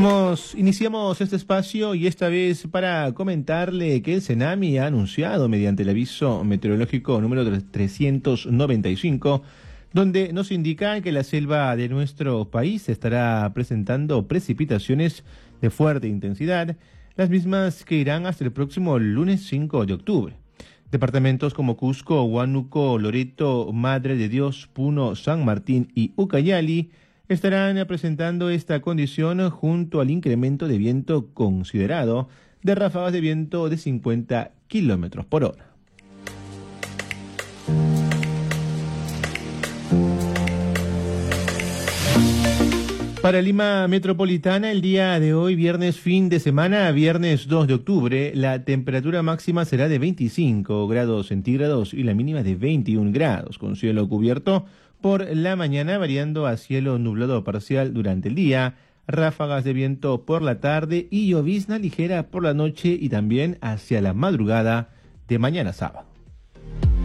Iniciamos este espacio y esta vez para comentarle que el Senami ha anunciado mediante el aviso meteorológico número 395, donde nos indica que la selva de nuestro país estará presentando precipitaciones de fuerte intensidad, las mismas que irán hasta el próximo lunes 5 de octubre. Departamentos como Cusco, Huánuco, Loreto, Madre de Dios, Puno, San Martín y Ucayali estarán presentando esta condición junto al incremento de viento considerado de ráfagas de viento de 50 kilómetros por hora. Para Lima Metropolitana, el día de hoy, viernes fin de semana, viernes 2 de octubre, la temperatura máxima será de 25 grados centígrados y la mínima de 21 grados, con cielo cubierto por la mañana, variando a cielo nublado parcial durante el día, ráfagas de viento por la tarde y llovizna ligera por la noche y también hacia la madrugada de mañana sábado.